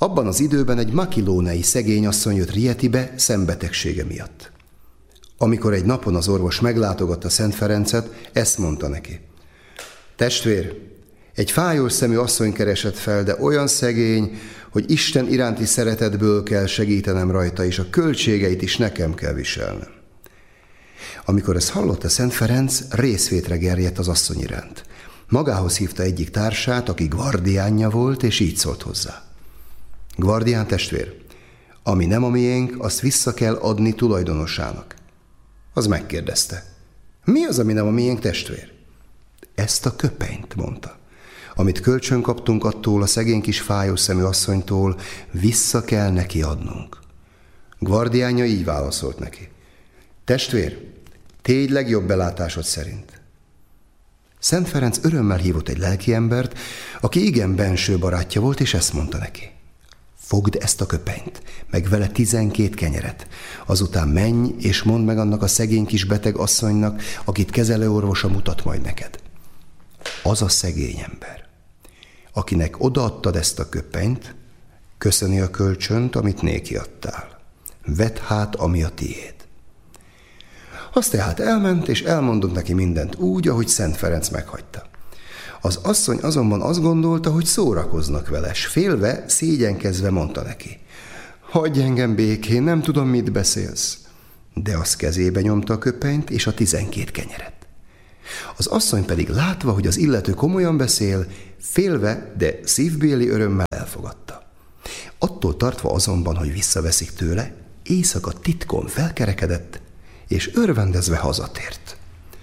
Abban az időben egy makilónei szegény asszony jött Rietibe szembetegsége miatt. Amikor egy napon az orvos meglátogatta Szent Ferencet, ezt mondta neki: testvér, egy fájós szemű asszony keresett fel, de olyan szegény, hogy Isten iránti szeretetből kell segítenem rajta, és a költségeit is nekem kell viselnem. Amikor ezt hallotta Szent Ferenc, részvétre gerjedt az asszony iránt. Magához hívta egyik társát, aki gvardiánja volt, és így szólt hozzá: Gvardián testvér, ami nem a miénk, azt vissza kell adni tulajdonosának. Az megkérdezte: mi az, ami nem a miénk, testvér? Ezt a köpenyt, mondta, amit kölcsön kaptunk attól a szegény kis fájós szemű asszonytól, vissza kell neki adnunk. Gvardiánja így válaszolt neki: testvér, tégy legjobb belátásod szerint. Szent Ferenc örömmel hívott egy lelkiembert, aki igen benső barátja volt, és ezt mondta neki: fogd ezt a köpenyt, meg vele 12 kenyeret, azután menj, és mondd meg annak a szegény kis beteg asszonynak, akit kezelőorvosa mutat majd neked. Az a szegény ember, akinek odaadtad ezt a köpenyt, köszöni a kölcsönt, amit néki adtál. Vedd hát, ami a tiéd. Az tehát elment, és elmondott neki mindent úgy, ahogy Szent Ferenc meghagyta. Az asszony azonban azt gondolta, hogy szórakoznak vele, s félve, szégyenkezve mondta neki: hagyj engem békén, nem tudom, mit beszélsz. De az kezébe nyomta a köpenyt és a 12 kenyeret. Az asszony pedig látva, hogy az illető komolyan beszél, félve, de szívbéli örömmel elfogadta. Attól tartva azonban, hogy visszaveszik tőle, éjszaka titkon felkerekedett, és örvendezve hazatért.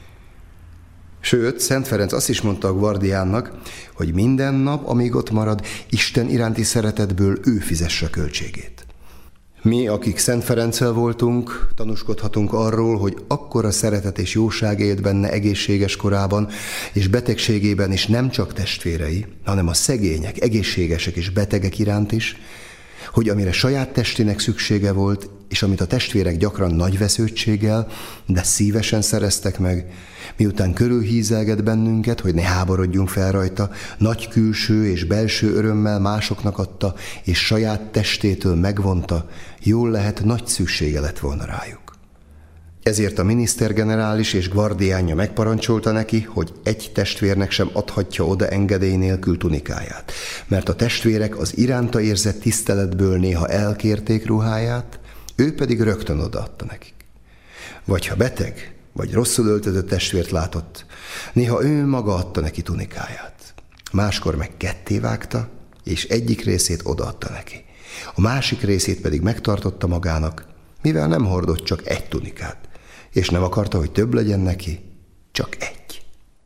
Sőt, Szent Ferenc azt is mondta a gvardiánnak, hogy minden nap, amíg ott marad, Isten iránti szeretetből ő fizesse a költségét. Mi, akik Szent Ferenccel voltunk, tanúskodhatunk arról, hogy akkora szeretet és jóság élt benne egészséges korában, és betegségében is nem csak testvérei, hanem a szegények, egészségesek és betegek iránt is, hogy amire saját testének szüksége volt, és amit a testvérek gyakran nagy vesződtséggel, de szívesen szereztek meg, miután körülhízelget bennünket, hogy ne háborodjunk fel rajta, nagy külső és belső örömmel másoknak adta, és saját testétől megvonta, jól lehet, nagy szüksége lett volna rájuk. Ezért a minisztergenerális és gvardiánja megparancsolta neki, hogy egy testvérnek sem adhatja oda engedély nélkül tunikáját, mert a testvérek az iránta érzett tiszteletből néha elkérték ruháját, ő pedig rögtön odaadta nekik. Vagy ha beteg, vagy rosszul öltözött testvért látott, néha ő maga adta neki tunikáját. Máskor meg kettévágta, és egyik részét odaadta neki. A másik részét pedig megtartotta magának, mivel nem hordott csak egy tunikát, és nem akarta, hogy több legyen neki, csak egy.